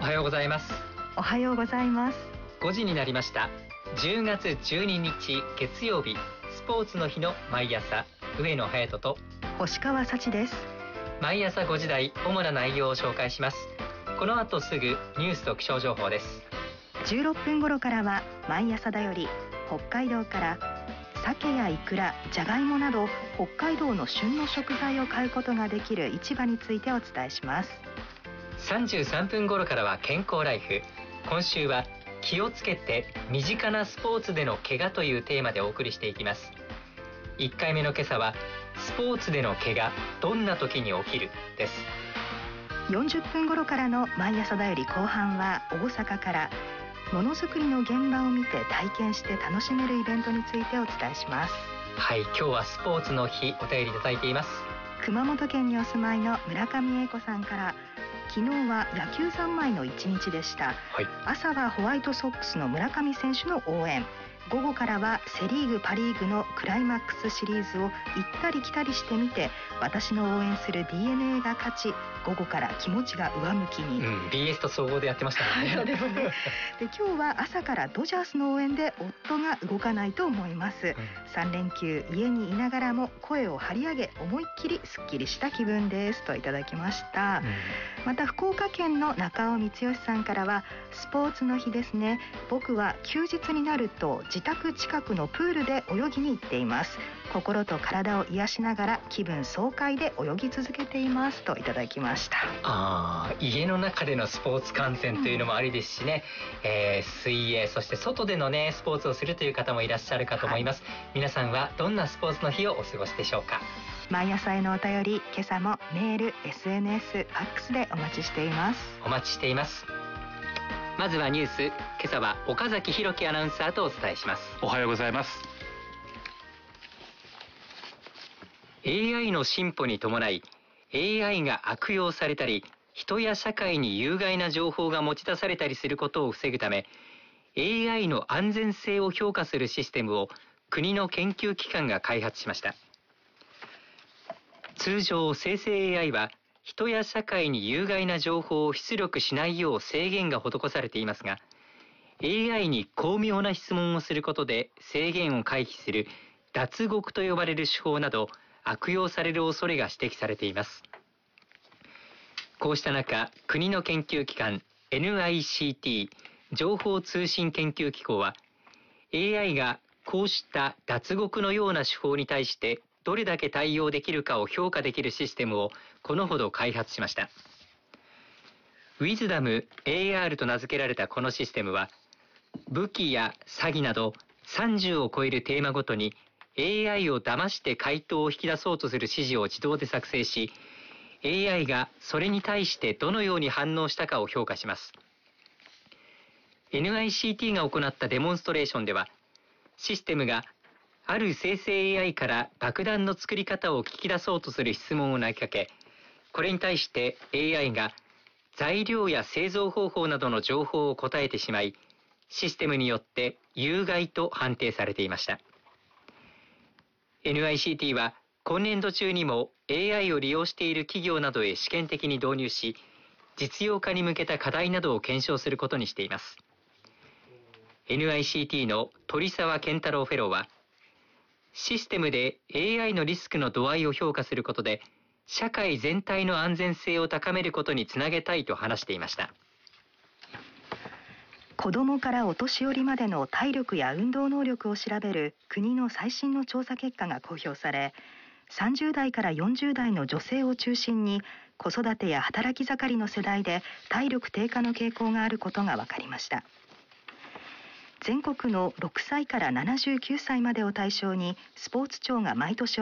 はようございます。 おはようございます。 5時になりました。10月12日月曜日、スポーツの日の毎朝、上野隼人と星川幸です。 毎朝5時台、主な内容を紹介します。この後すぐニュースと気象情報です。 16分頃からは毎朝だより、北海道から鮭やイクラ、ジャガイモなど北海道の旬の食材を買うことができる市場についてお伝えします。 33分頃からは健康ライフ。今週は気をつけて身近なスポーツでの怪我というテーマでお送りしていきます。1回目の今朝はスポーツでの怪我、どんな時に起きるです。 40分頃からの毎朝だより後半は大阪からものづくりの現場を見て体験して楽しめるイベントについてお伝えします。 はい、今日はスポーツの日、お便りいただいています。 熊本県にお住まいの村上英子さんから、昨日は野球三昧の一日でした、朝はホワイトソックスの村上選手の応援、午後からはセリーグパリーグのクライマックスシリーズを行ったり来たりしてみて、私の応援する DNA が勝ち、午後から気持ちが上向きに、 BS と総合でやってましたね。 そうですね。で、今日は朝からドジャースの応援で夫が動かないと思います、3連休家にいながらも声を張り上げ、思いっきりすっきりした気分ですといただきました、また福岡県の中尾光義さんからは、スポーツの日ですね、僕は休日になると自宅近くのプールで泳ぎに行っています。心と体を癒しながら気分爽快で泳ぎ続けていますといただきました。 家の中でのスポーツ観戦というのもありですしね、水泳、そして外でのねスポーツをするという方もいらっしゃるかと思います、皆さんはどんなスポーツの日をお過ごしでしょうか。 毎朝へのお便り、今朝もメール、SNS、ファックスでお待ちしています。 お待ちしています。まずはニュース、今朝は岡崎弘樹アナウンサーとお伝えします。 おはようございます。 AI の進歩に伴い AI が悪用されたり、人や社会に有害な情報が持ち出されたりすることを防ぐため、 AI の安全性を評価するシステムを国の研究機関が開発しました。通常生成 AI は人や社会に有害な情報を出力しないよう制限が施されていますが、 AI に巧妙な質問をすることで制限を回避する脱獄と呼ばれる手法など悪用される恐れが指摘されています。こうした中、国の研究機関 NICT 情報通信研究機構は、 AI がこうした脱獄のような手法に対してどれだけ対応できるかを評価できるシステムをこのほど開発しました。ウィズダム AR と名付けられたこのシステムは、武器や詐欺など30を超えるテーマごとに AI を騙して回答を引き出そうとする指示を自動で作成し、 AI がそれに対してどのように反応したかを評価します。 NICT が行ったデモンストレーションでは、システムがある生成 AI から爆弾の作り方を聞き出そうとする質問を投げかけ、これに対して AI が材料や製造方法などの情報を答えてしまい、システムによって有害と判定されていました。 NICT は今年度中にも AI を利用している企業などへ試験的に導入し、実用化に向けた課題などを検証することにしています。 NICT の鳥沢健太郎フェローは、システムで AI のリスクの度合いを評価することで社会全体の安全性を高めることにつなげたいと話していました。 子どもからお年寄りまでの体力や運動能力を調べる国の最新の調査結果が公表され、30代から40代の女性を中心に子育てや働き盛りの世代で体力低下の傾向があることが分かりました。全国の6歳から79歳までを対象にスポーツ庁が毎年